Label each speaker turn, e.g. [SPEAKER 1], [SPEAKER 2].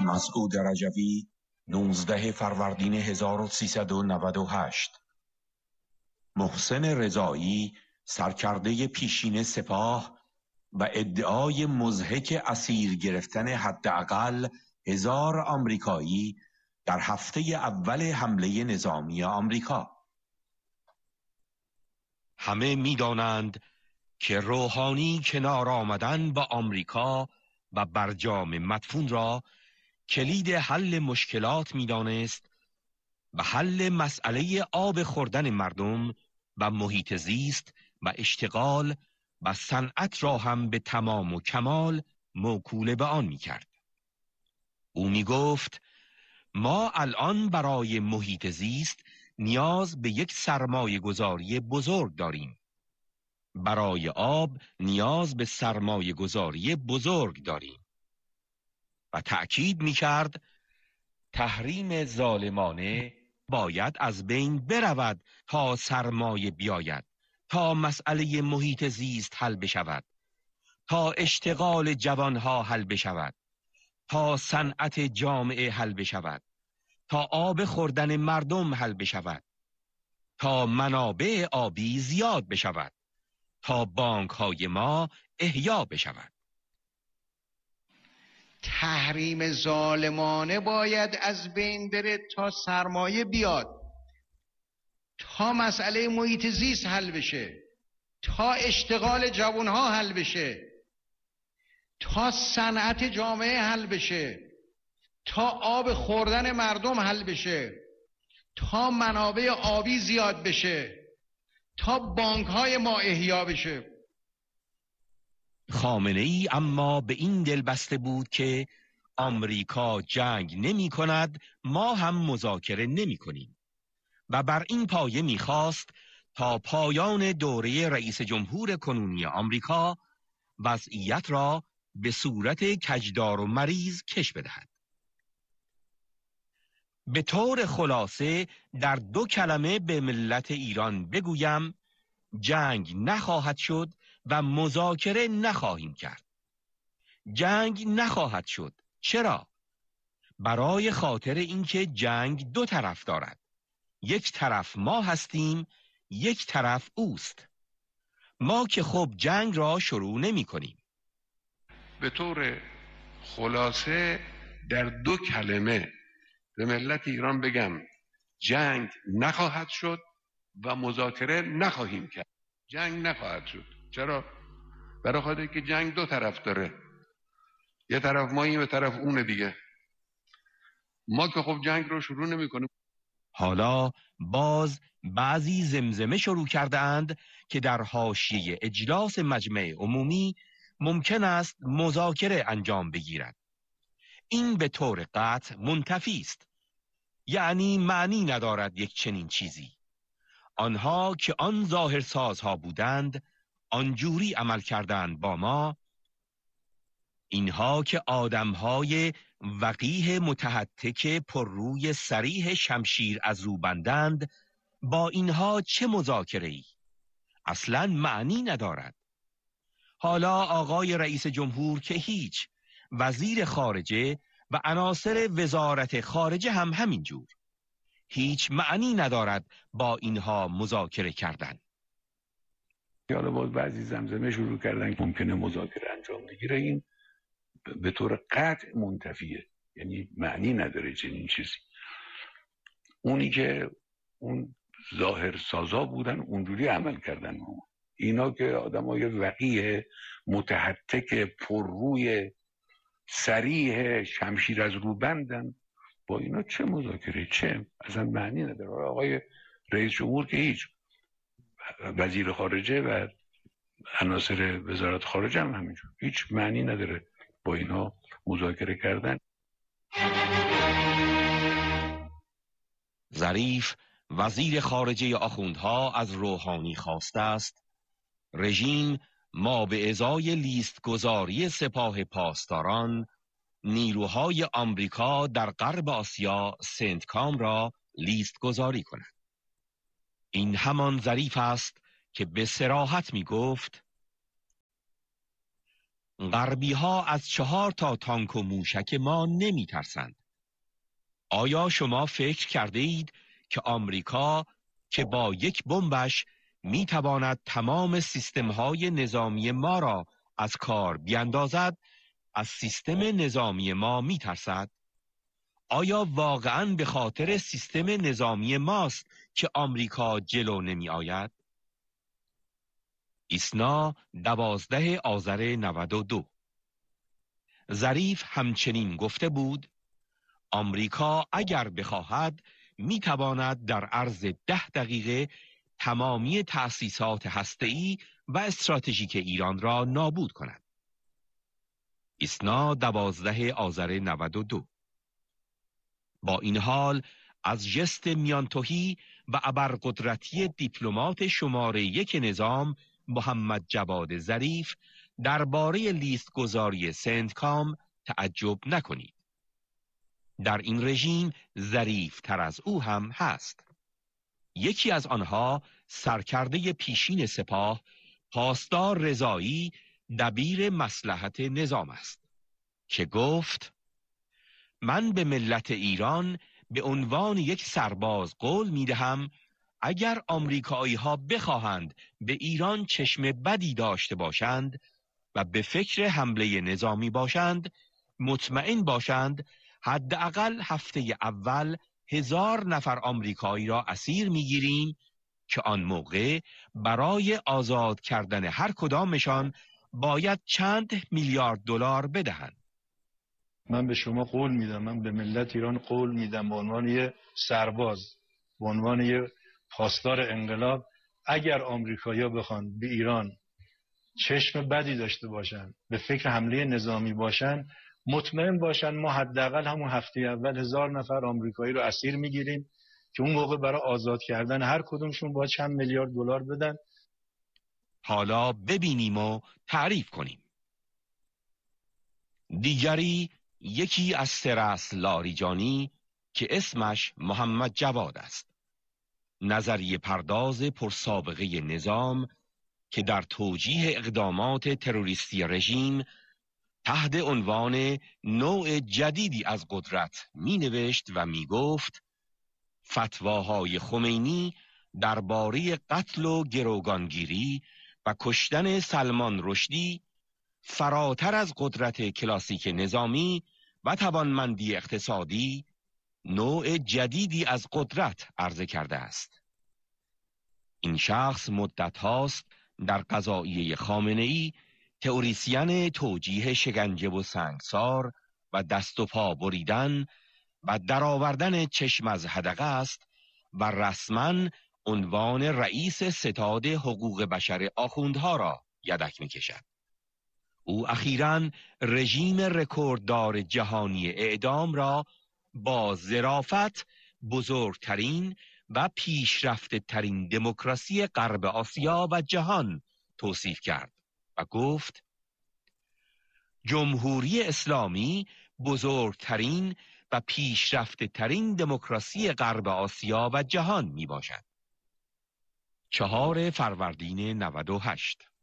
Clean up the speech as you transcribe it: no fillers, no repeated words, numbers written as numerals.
[SPEAKER 1] مسعود رجوی 19 فروردین 1398. محسن رضایی سرکرده پیشین سپاه و ادعای مضحک اسیر گرفتن حداقل 1000 آمریکایی در هفته اول حمله نظامی آمریکا.
[SPEAKER 2] همه می‌دانند که روحانی کنار آمدن با آمریکا و برجام مدفون را کلید حل مشکلات می‌دانست و حل مسئله آب خوردن مردم و محیط زیست و اشتغال و صنعت را هم به تمام و کمال موکول به آن می‌کرد. او می‌گفت ما الان برای محیط زیست نیاز به یک سرمایه گذاری بزرگ داریم. برای آب نیاز به سرمایه گذاری بزرگ داریم. و تأکید می‌کرد تحریم ظالمانه باید از بین برود تا سرمایه بیاید، تا مسئله محیط زیست حل بشود، تا اشتغال جوانها حل بشود، تا صنعت جامعه حل بشود، تا آب خوردن مردم حل بشود، تا منابع آبی زیاد بشود، تا بانک‌های ما احیا بشود.
[SPEAKER 3] تحریم ظالمانه باید از بین بره تا سرمایه بیاد، تا مسئله محیط زیست حل بشه، تا اشتغال جوانها حل بشه، تا صنعت جامعه حل بشه، تا آب خوردن مردم حل بشه، تا منابع آبی زیاد بشه، تا بانک‌های ما احیا بشه.
[SPEAKER 2] خامنه‌ای اما به این دل بسته بود که آمریکا جنگ نمی کند، ما هم مذاکره نمی کنیم و بر این پایه می خواست تا پایان دوره رئیس جمهور کنونی آمریکا وضعیت را به صورت کجدار و مریض کش بدهد. به طور خلاصه در 2 کلمه به ملت ایران بگویم جنگ نخواهد شد و مذاکره نخواهیم کرد. جنگ نخواهد شد. چرا؟ برای خاطر اینکه جنگ 2 طرف دارد. یک طرف ما هستیم، یک طرف اوست. ما که خب جنگ را شروع نمی کنیم.
[SPEAKER 4] به طور خلاصه در 2 کلمه به ملت ایران بگم جنگ نخواهد شد و مذاکره نخواهیم کرد. جنگ نخواهد شد. چرا؟ برای خاطر که جنگ 2 طرف داره. یه طرف ماییم و طرف اونه دیگه. ما که خب جنگ رو شروع نمی کنیم.
[SPEAKER 2] حالا باز بعضی زمزمه شروع کرده اند که در حاشیه اجلاس مجمع عمومی ممکن است مذاکره انجام بگیرد. این به طور قطع منتفی است. یعنی معنی ندارد یک چنین چیزی. آنها که آن ظاهرسازها بودند آنجوری عمل کردند با ما. اینها که آدمهای وقیح متحتک پر روی صریح شمشیر از رو بندند، با اینها چه مذاکره‌ای؟ اصلاً معنی ندارد. حالا آقای رئیس جمهور که هیچ، وزیر خارجه و عناصر وزارت خارجه هم همینجور. هیچ معنی ندارد با اینها مذاکره کردن.
[SPEAKER 5] حالا باز بعضی زمزمه شروع کردن که ممکنه مذاکره انجام بگیره. این به طور قطع منتفیه، یعنی معنی نداره چنین چیزی. اونی که اون ظاهر سازا بودن اونجوری عمل کردن. اینا که آدمای وقیح متحتک پر روی صریح شمشیر از رو بندن، با اینا چه مذاکره؟ چه؟ اصلا معنی نداره. آقای رئیس جمهور که هیچ، وزیر خارجه و عناصر وزارت خارجه هم همینجور، هیچ معنی نداره با اینا مذاکره کردن.
[SPEAKER 2] ظریف وزیر خارجه آخوندها از روحانی خواسته است رژیم ما به ازای لیست گذاری سپاه پاسداران نیروهای آمریکا در غرب آسیا سنتکام را لیست گذاری کند. این همان ظریف است که به صراحت می گفت غربی ها از 4 تا تانک و موشک ما نمی ترسند. آیا شما فکر کرده اید که آمریکا که با یک بمبش می تواند تمام سیستم های نظامی ما را از کار بیاندازد، از سیستم نظامی ما می ترسد؟ آیا واقعاً به خاطر سیستم نظامی ماست که آمریکا جلو نمی آید؟ ایسنا 12 آذر 92. ظریف همچنین گفته بود آمریکا اگر بخواهد می تواند در عرض 10 دقیقه تمامی تأسیسات هسته‌ای و استراتژیک ایران را نابود کند. ایسنا 12 آذر 92. با این حال از ژست میانتوهی و ابرقدرتی دیپلمات شماره 1 نظام محمد جواد ظریف درباره لیست گذاری سندکام تعجب نکنید. در این رژیم ظریف تر از او هم هست. یکی از آنها سرکرده پیشین سپاه پاسدار رضایی دبیر مصلحت نظام است که گفت من به ملت ایران به عنوان یک سرباز قول می دهم اگر آمریکایی ها بخواهند به ایران چشم بدی داشته باشند و به فکر حمله نظامی باشند، مطمئن باشند حداقل هفته اول 1000 نفر آمریکایی را اسیر میگیریم که آن موقع برای آزاد کردن هر کدامشان باید چند میلیارد دلار بدهند.
[SPEAKER 6] من به شما قول میدم، من به ملت ایران قول میدم به عنوان یه سرباز، به عنوان یه پاسدار انقلاب، اگر آمریکایی‌ها بخوان به ایران چشم بدی داشته باشن، به فکر حمله نظامی باشن، مطمئن باشن ما حداقل همون هفته اول 1000 نفر آمریکایی رو اسیر میگیریم که اون موقع برای آزاد کردن هر کدومشون باید چند میلیارد دلار بدن.
[SPEAKER 2] حالا ببینیم و تعریف کنیم. دیگری یکی از سرس لاریجانی که اسمش محمد جواد است. نظریه پرداز پرسابقه نظام که در توجیه اقدامات تروریستی رژیم تحت عنوان نوع جدیدی از قدرت می نوشت و می گفت فتواهای خمینی درباره قتل و گروگانگیری و کشتن سلمان رشدی فراتر از قدرت کلاسیک نظامی و توانمندی اقتصادی نوع جدیدی از قدرت عرضه کرده است. این شخص مدت هاست در قضاییه خامنه‌ای تئوریسین توجیه شکنجه و سنگسار و دست و پا بریدن و درآوردن چشم از حدقه است و رسما عنوان رئیس ستاد حقوق بشر آخوندها را یدک می‌کشد. او اخیراً رژیم رکورددار جهانی اعدام را با ظرافت بزرگترین و پیشرفته ترین دموکراسی غرب آسیا و جهان توصیف کرد و گفت جمهوری اسلامی بزرگترین و پیشرفته ترین دموکراسی غرب آسیا و جهان می باشد. 4 فروردین 98.